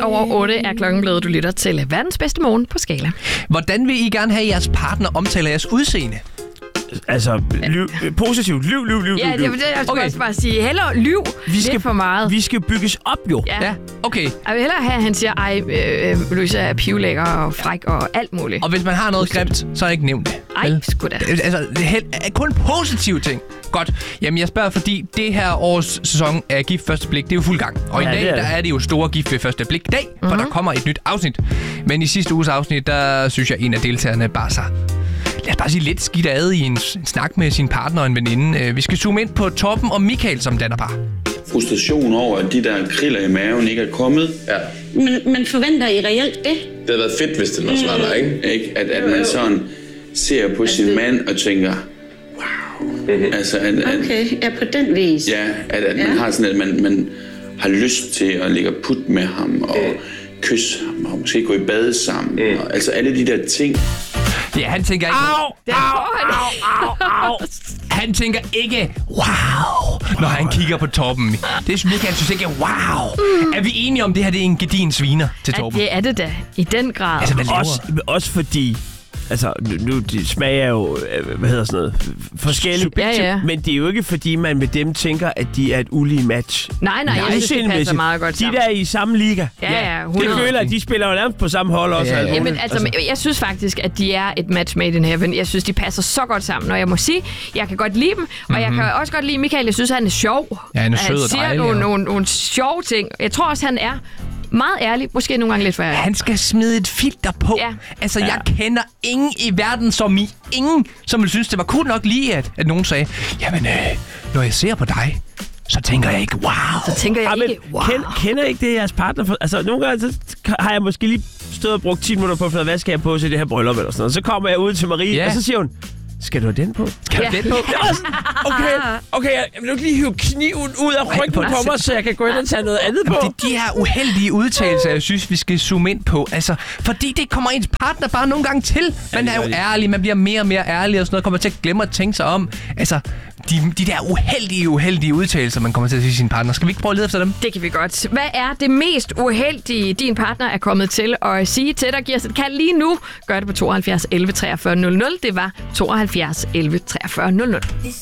6:06 er klokken blevet. Du lytter til verdens bedste morgen på Skala. Hvordan vil I gerne have, at jeres partner omtaler jeres udseende? Altså, positivt. Lyv. Ja, det jeg også bare sige. Hellere lyv lidt for meget. Vi skal bygges op, jo. Ja, okay. Jeg vil hellere have, at han siger, Louise er pivlækker og fræk og alt muligt. Og hvis man har noget grimt, så er ikke nævnt det. Ej, sgu da. Altså, det er kun positive ting. Godt. Jamen, jeg spørger, fordi det her års sæson af Gift Første Blik, det er jo fuld gang. Og i dag, der er det jo store Gift ved Første Blik dag, for der kommer et nyt afsnit. Men i sidste uges afsnit, der synes jeg, en af deltagerne bare så... Lad os bare sige lidt skidt ad i en snak med sin partner og en veninde. Vi skal zoome ind på Torben og Michael som dannerpar. Frustration over, at de der kriller i maven ikke er kommet. Ja. Men forventer I reelt det? Det havde været fedt, hvis det også var der, ikke? At man sådan ser på sin mand og tænker, wow. Altså, Okay, ja, på den vis. Ja, at man har sådan, at man har lyst til at ligge og putte med ham og kysse ham og måske gå i bad sammen. Og, altså alle de der ting. Ja, han tænker ikke... Au. Han tænker ikke, wow, når han kigger på Torben. Det synes Michael synes ikke, wow. Er vi enige om, det her det er en gedin sviner til Torben? Ja, det er det da. I den grad. Altså, hvad også fordi... Altså, nu de smager jo, hvad hedder sådan noget, forskelligt. Ja. Men det er jo ikke, fordi man med dem tænker, at de er et ulige match. Nej, jeg synes, det passer meget godt sammen. De der er i samme liga. Ja, 100%. Det føler, at de spiller jo nærmest på samme hold også. Ja. Jamen, altså, jeg synes faktisk, at de er et match made in heaven. Jeg synes, de passer så godt sammen, og jeg må sige, jeg kan godt lide dem, og jeg kan også godt lide Michael. Jeg synes, han er sjov. Ja, han er sød og dejlig. Han siger nogle sjove ting. Jeg tror også, han er meget ærlig, måske nogle gange lidt for ærlig. Han skal smide et filter på. Ja. Altså, jeg kender ingen i verden som vil synes, det var cool nok lige, at nogen sagde, jamen, når jeg ser på dig, så tænker jeg ikke, wow. Så tænker jeg ikke, wow. Kender ikke det, jeres partner? Altså, nogle gange så har jeg måske lige stået og brugt 10 minutter på at finde ud af, hvad skal jeg på til det her bryllup eller sådan noget. Så kommer jeg ud til Marie, og så siger hun, skal du have den på? Skal du have den på? Okay, jeg vil nu lige hive kniven ud af ryggen på mig, så jeg kan gå ind og tage noget andet på. Det er de her uheldige udtalelser, jeg synes, vi skal zoome ind på. Altså, fordi det kommer ens partner bare nogle gange til. Man er jo ærlig, man bliver mere og mere ærlig og sådan noget, kommer til at glemme at tænke sig om. Altså, de der uheldige udtalelser, man kommer til at sige sin partner. Skal vi ikke prøve at lede efter dem? Det kan vi godt. Hvad er det mest uheldige, din partner er kommet til at sige til dig? Giv os et kald lige nu. Gør det på 72 11 43 00. Det var 72 11 43 00.